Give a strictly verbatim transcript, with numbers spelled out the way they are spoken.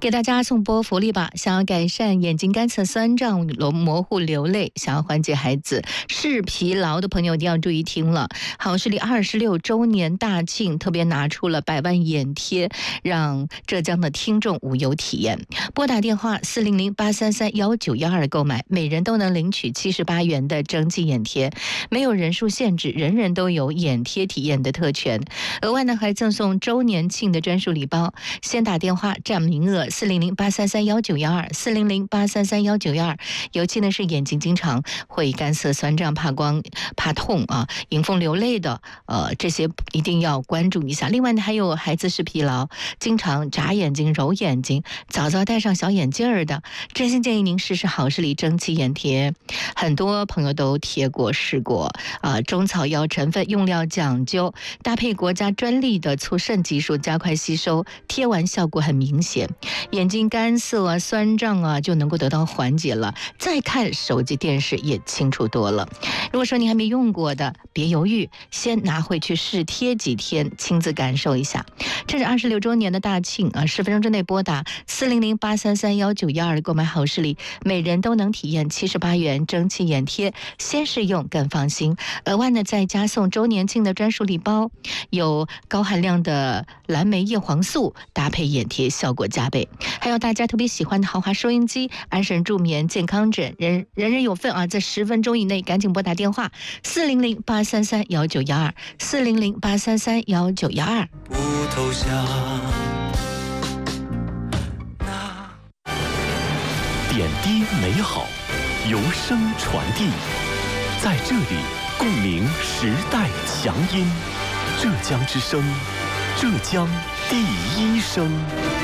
给大家送波福利吧！想要改善眼睛干涩、酸胀、模糊、流泪，想要缓解孩子视疲劳的朋友一定要注意听了。好视力二十六周年大庆，特别拿出了百万眼贴，让浙江的听众无忧体验。拨打电话四零零八三三幺九幺二购买，每人都能领取七十八元的蒸汽眼贴，没有人数限制，人人都有眼贴体验的特权。额外呢还赠送周年庆的专属礼包，先打电话占名额。四零零八三三幺九幺二，四零零八三三幺九幺二。尤其呢是眼睛经常会干涩、酸胀、怕光、怕痛啊，迎风流泪的，呃，这些一定要关注一下。另外呢，还有孩子视疲劳，经常眨眼睛、揉眼睛，早早戴上小眼镜儿的，真心建议您试试好视力蒸汽眼贴。很多朋友都贴过、试过啊、呃，中草药成分，用料讲究，搭配国家专利的促渗技术，加快吸收，贴完效果很明显。眼睛干涩啊、酸胀啊，就能够得到缓解了。再看手机、电视也清楚多了。如果说你还没用过的，别犹豫，先拿回去试贴几天，亲自感受一下。这是二十六周年的大庆啊！十分钟之内拨打四零零八三三幺九幺二购买好视力，每人都能体验七十八元蒸汽眼贴，先试用更放心。额外呢，再加送周年庆的专属礼包，有高含量的蓝莓叶黄素，搭配眼贴效果加倍。还有大家特别喜欢的豪华收音机、安神助眠、健康枕，人人人有份啊！在十分钟以内赶紧拨打电话四零零八三三幺九幺二，四零零八三三幺九幺二。 不投降。 点滴美好，由声传递，在这里共鸣时代强音。浙江之声，浙江第一声。